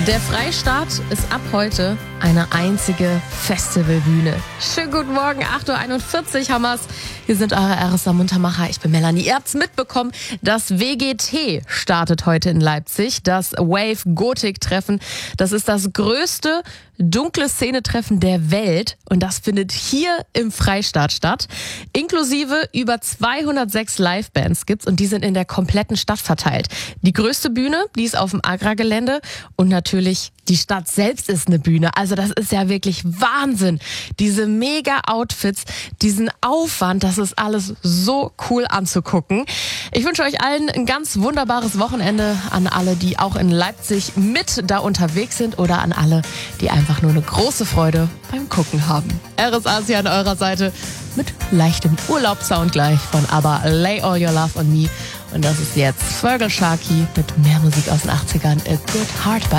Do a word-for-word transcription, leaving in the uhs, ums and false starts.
Der Freistaat ist ab heute eine einzige Festivalbühne. Schönen guten Morgen, acht Uhr einundvierzig haben wir's. Hier sind eure R S A Muntermacher. Ich bin Melanie. Ihr habt's mitbekommen, das W G T startet heute in Leipzig. Das Wave Gothic Treffen. Das ist das größte dunkle Szenetreffen der Welt. Und das findet hier im Freistaat statt. Inklusive über zweihundertsechs Livebands gibt's und die sind in der kompletten Stadt verteilt. Die größte Bühne, die ist auf dem Agra-Gelände und natürlich die Stadt selbst ist eine Bühne. Also das ist ja wirklich Wahnsinn. Diese Mega-Outfits, diesen Aufwand, das ist alles so cool anzugucken. Ich wünsche euch allen ein ganz wunderbares Wochenende, an alle, die auch in Leipzig mit da unterwegs sind oder an alle, die einfach nur eine große Freude beim Gucken haben. R S A ist hier an eurer Seite mit leichtem Urlaubssound gleich von ABBA, Lay All Your Love on Me. Und das ist jetzt Vögel Sharky mit mehr Musik aus den achtzigern, A Good Heart bei